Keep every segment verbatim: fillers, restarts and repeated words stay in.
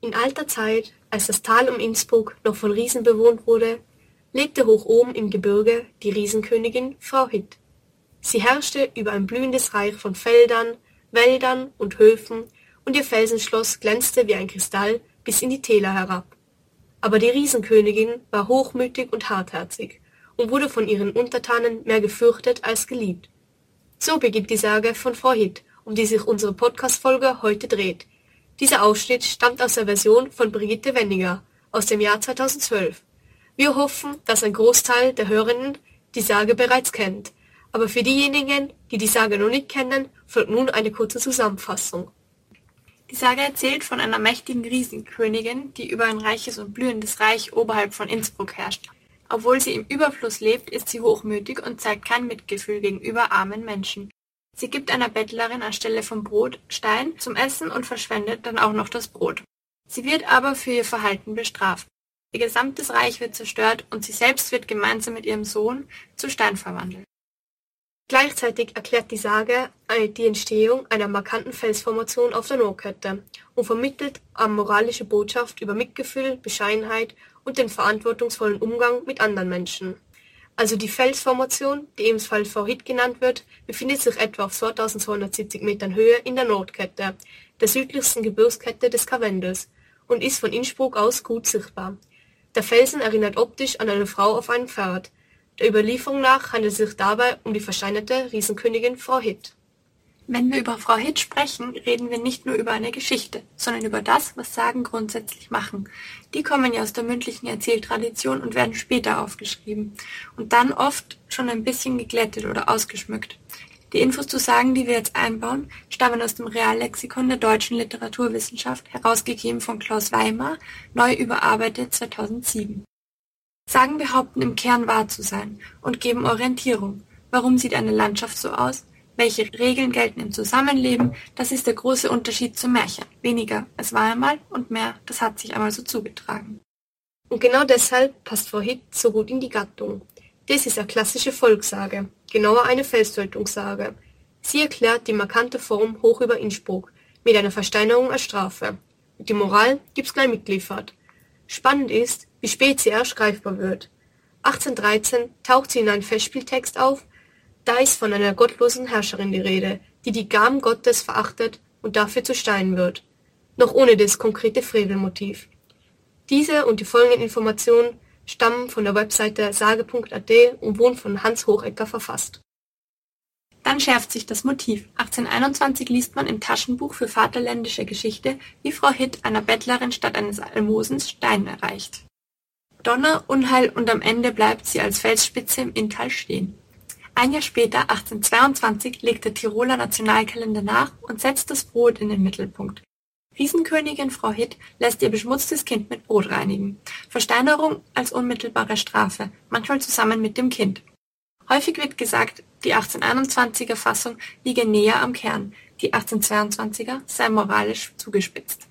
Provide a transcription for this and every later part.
In alter Zeit, als das Tal um Innsbruck noch von Riesen bewohnt wurde, lebte hoch oben im Gebirge die Riesenkönigin Frau Hitt. Sie herrschte über ein blühendes Reich von Feldern, Wäldern und Höfen, und ihr Felsenschloss glänzte wie ein Kristall bis in die Täler herab. Aber die Riesenkönigin war hochmütig und hartherzig und wurde von ihren Untertanen mehr gefürchtet als geliebt. So beginnt die Sage von Frau Hitt, um die sich unsere Podcast-Folge heute dreht. Dieser Ausschnitt stammt aus der Version von Brigitte Wenninger aus dem Jahr zweitausendzwölf. Wir hoffen, dass ein Großteil der Hörerinnen die Sage bereits kennt, aber für diejenigen, die die Sage noch nicht kennen, folgt nun eine kurze Zusammenfassung. Die Sage erzählt von einer mächtigen Riesenkönigin, die über ein reiches und blühendes Reich oberhalb von Innsbruck herrscht. Obwohl sie im Überfluss lebt, ist sie hochmütig und zeigt kein Mitgefühl gegenüber armen Menschen. Sie gibt einer Bettlerin anstelle von Brot Stein zum Essen und verschwendet dann auch noch das Brot. Sie wird aber für ihr Verhalten bestraft. Ihr gesamtes Reich wird zerstört und sie selbst wird gemeinsam mit ihrem Sohn zu Stein verwandelt. Gleichzeitig erklärt die Sage die Entstehung einer markanten Felsformation auf der Nordkette und vermittelt eine moralische Botschaft über Mitgefühl, Bescheidenheit und den verantwortungsvollen Umgang mit anderen Menschen. Also die Felsformation, die ebenfalls Frau Hitt genannt wird, befindet sich etwa auf zweitausendzweihundertsiebzig Metern Höhe in der Nordkette, der südlichsten Gebirgskette des Karwendels, und ist von Innsbruck aus gut sichtbar. Der Felsen erinnert optisch an eine Frau auf einem Pferd. Der Überlieferung nach handelt es sich dabei um die versteinerte Riesenkönigin Frau Hitt. Wenn wir über Frau Hitt sprechen, reden wir nicht nur über eine Geschichte, sondern über das, was Sagen grundsätzlich machen. Die kommen ja aus der mündlichen Erzähltradition und werden später aufgeschrieben und dann oft schon ein bisschen geglättet oder ausgeschmückt. Die Infos zu Sagen, die wir jetzt einbauen, stammen aus dem Reallexikon der deutschen Literaturwissenschaft, herausgegeben von Klaus Weimar, neu überarbeitet zweitausendsieben. Sagen behaupten im Kern wahr zu sein und geben Orientierung. Warum sieht eine Landschaft so aus? Welche Regeln gelten im Zusammenleben? Das ist der große Unterschied zum Märchen. Weniger, es war einmal, und mehr, das hat sich einmal so zugetragen. Und genau deshalb passt Frau Hitt so gut in die Gattung. Das ist eine klassische Volkssage, genauer eine Felsdeutungssage. Sie erklärt die markante Form hoch über Innsbruck, mit einer Versteinerung als Strafe. Und die Moral gibt's gleich mitgeliefert. Spannend ist, wie spät sie erst greifbar wird. achtzehnhundertdreizehn taucht sie in einem Festspieltext auf, da ist von einer gottlosen Herrscherin die Rede, die die Gaben Gottes verachtet und dafür zu Stein wird, noch ohne das konkrete Frevelmotiv. Diese und die folgenden Informationen stammen von der Webseite sage punkt a t und wurden von Hans Hochecker verfasst. Dann schärft sich das Motiv. achtzehnhunderteinundzwanzig liest man im Taschenbuch für vaterländische Geschichte, wie Frau Hitt einer Bettlerin statt eines Almosens Stein erreicht. Donner, Unheil und am Ende bleibt sie als Felsspitze im Inntal stehen. Ein Jahr später, achtzehnhundertzweiundzwanzig, legt der Tiroler Nationalkalender nach und setzt das Brot in den Mittelpunkt. Riesenkönigin Frau Hitt lässt ihr beschmutztes Kind mit Brot reinigen. Versteinerung als unmittelbare Strafe, manchmal zusammen mit dem Kind. Häufig wird gesagt, die achtzehnhunderteinundzwanziger Fassung liege näher am Kern, die achtzehnhundertzweiundzwanziger sei moralisch zugespitzt.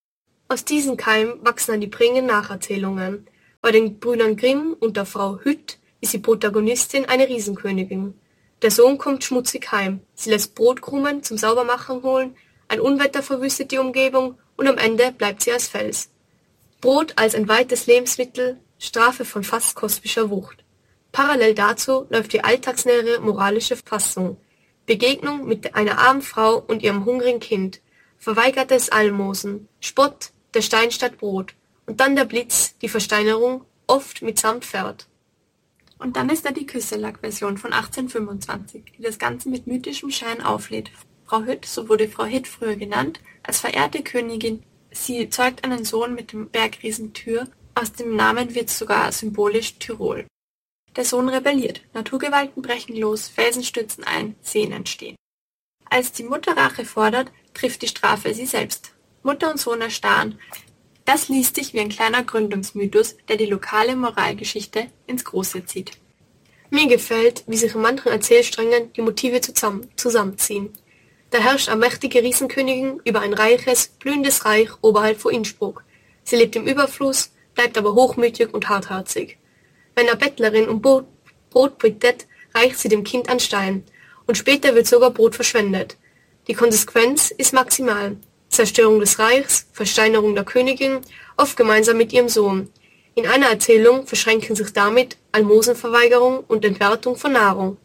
Aus diesen Keim wachsen dann die prägenden Nacherzählungen. Bei den Brüdern Grimm und der Frau Hütt ist die Protagonistin eine Riesenkönigin. Der Sohn kommt schmutzig heim, sie lässt Brotkrumen zum Saubermachen holen, ein Unwetter verwüstet die Umgebung und am Ende bleibt sie als Fels. Brot als ein weites Lebensmittel, Strafe von fast kosmischer Wucht. Parallel dazu läuft die alltagsnähere moralische Fassung. Begegnung mit einer armen Frau und ihrem hungrigen Kind, verweigertes Almosen, Spott, der Stein statt Brot und dann der Blitz, die Versteinerung, oft mitsamt Pferd. Und dann ist da die Küsselag-Version von achtzehnhundertfünfundzwanzig, die das Ganze mit mythischem Schein auflädt. Frau Hütt, so wurde Frau Hitt früher genannt, als verehrte Königin, sie zeugt einen Sohn mit dem Bergriesen Tyr, aus dem Namen wird sogar symbolisch Tirol. Der Sohn rebelliert, Naturgewalten brechen los, Felsen stürzen ein, Seen entstehen. Als die Mutter Rache fordert, trifft die Strafe sie selbst. Mutter und Sohn erstarren. Das liest sich wie ein kleiner Gründungsmythos, der die lokale Moralgeschichte ins Große zieht. Mir gefällt, wie sich in manchen Erzählsträngen die Motive zusammen, zusammenziehen. Da herrscht eine mächtige Riesenkönigin über ein reiches, blühendes Reich oberhalb von Innsbruck. Sie lebt im Überfluss, bleibt aber hochmütig und hartherzig. Wenn eine Bettlerin um Brot, Brot bittet, reicht sie dem Kind an Stein. Und später wird sogar Brot verschwendet. Die Konsequenz ist maximal. Zerstörung des Reichs, Versteinerung der Königin, oft gemeinsam mit ihrem Sohn. In einer Erzählung verschränken sich damit Almosenverweigerung und Entwertung von Nahrung.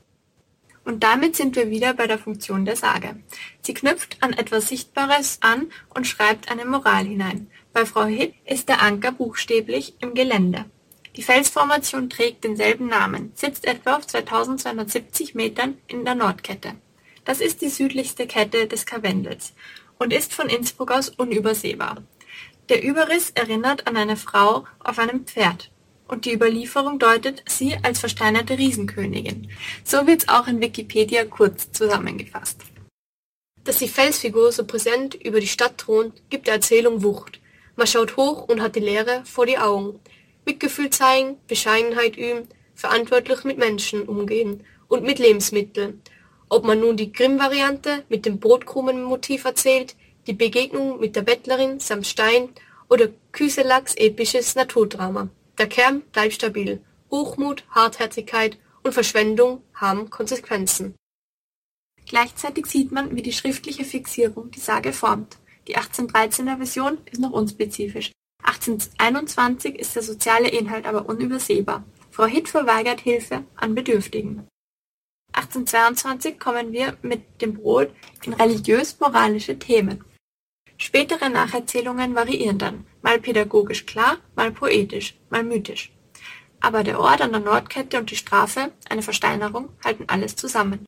Und damit sind wir wieder bei der Funktion der Sage. Sie knüpft an etwas Sichtbares an und schreibt eine Moral hinein. Bei Frau Hitt ist der Anker buchstäblich im Gelände. Die Felsformation trägt denselben Namen, sitzt etwa auf zweitausendzweihundertsiebzig Metern in der Nordkette. Das ist die südlichste Kette des Karwendels und ist von Innsbruck aus unübersehbar. Der Überriss erinnert an eine Frau auf einem Pferd und die Überlieferung deutet sie als versteinerte Riesenkönigin. So wird's auch in Wikipedia kurz zusammengefasst. Dass die Felsfigur so präsent über die Stadt thront, gibt der Erzählung Wucht. Man schaut hoch und hat die Leere vor die Augen. Mitgefühl zeigen, Bescheidenheit üben, verantwortlich mit Menschen umgehen und mit Lebensmitteln. Ob man nun die Grimm-Variante mit dem Brotkrumenmotiv erzählt, die Begegnung mit der Bettlerin samt Stein oder Kyselaks episches Naturdrama. Der Kern bleibt stabil. Hochmut, Hartherzigkeit und Verschwendung haben Konsequenzen. Gleichzeitig sieht man, wie die schriftliche Fixierung die Sage formt. Die achtzehnhundertdreizehner Version ist noch unspezifisch. achtzehnhunderteinundzwanzig ist der soziale Inhalt aber unübersehbar. Frau Hitt verweigert Hilfe an Bedürftigen. achtzehnhundertzweiundzwanzig kommen wir mit dem Brot in religiös-moralische Themen. Spätere Nacherzählungen variieren dann, mal pädagogisch klar, mal poetisch, mal mythisch. Aber der Ort an der Nordkette und die Strafe, eine Versteinerung, halten alles zusammen.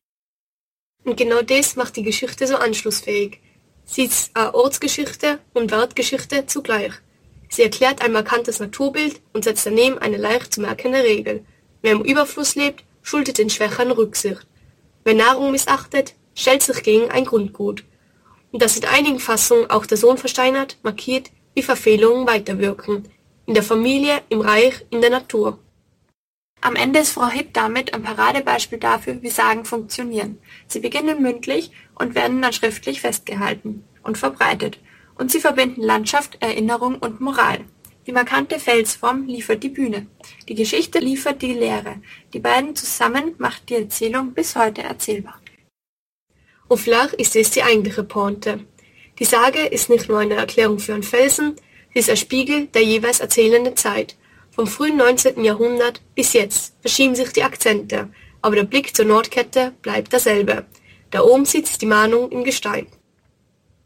Und genau das macht die Geschichte so anschlussfähig. Sie ist eine Ortsgeschichte und Wertgeschichte zugleich. Sie erklärt ein markantes Naturbild und setzt daneben eine leicht zu merkende Regel. Wer im Überfluss lebt, schuldet den Schwächeren Rücksicht. Wer Nahrung missachtet, stellt sich gegen ein Grundgut. Und dass in einigen Fassungen auch der Sohn versteinert, markiert, wie Verfehlungen weiterwirken. In der Familie, im Reich, in der Natur. Am Ende ist Frau Hitt damit ein Paradebeispiel dafür, wie Sagen funktionieren. Sie beginnen mündlich und werden dann schriftlich festgehalten und verbreitet. Und sie verbinden Landschaft, Erinnerung und Moral. Die markante Felsform liefert die Bühne. Die Geschichte liefert die Lehre. Die beiden zusammen macht die Erzählung bis heute erzählbar. Und flach ist es die eigentliche Pointe. Die Sage ist nicht nur eine Erklärung für einen Felsen, sie ist ein Spiegel der jeweils erzählenden Zeit. Vom frühen neunzehnten Jahrhundert bis jetzt verschieben sich die Akzente, aber der Blick zur Nordkette bleibt derselbe. Da oben sitzt die Mahnung im Gestein.